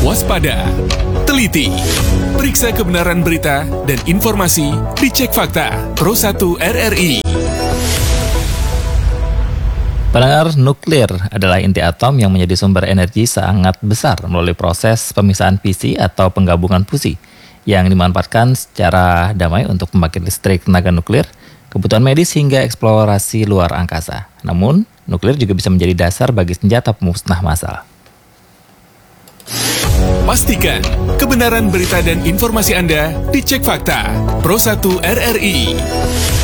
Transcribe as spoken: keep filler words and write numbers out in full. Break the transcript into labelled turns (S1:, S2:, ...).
S1: Waspada, teliti, periksa kebenaran berita dan informasi di Cek Fakta Pro satu R R I.
S2: Pendengar, nuklir adalah inti atom yang menjadi sumber energi sangat besar melalui proses pemisahan fisi atau penggabungan fusi yang dimanfaatkan secara damai untuk membangkit listrik tenaga nuklir, kebutuhan medis hingga eksplorasi luar angkasa. Namun, nuklir juga bisa menjadi dasar bagi senjata pemusnah massal.
S1: Pastikan kebenaran berita dan informasi Anda di Cek Fakta Pro satu R R I.